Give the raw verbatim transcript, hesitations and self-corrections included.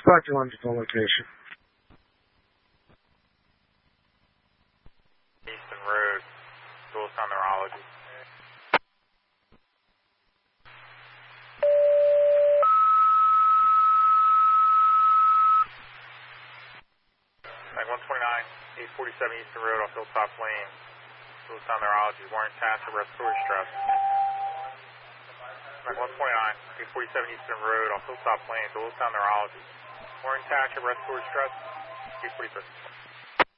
Roger, London location. Easton Road, Doylestown Neurology. Like one twenty-nine, eight forty-seven Easton Road off Hilltop Lane, Doylestown Neurology, Warren Township, respiratory stress. Like one twenty-nine, eight forty-seven Easton Road off Hilltop Lane, Doylestown Neurology, Warren Township, respiratory stress, eight forty-seven.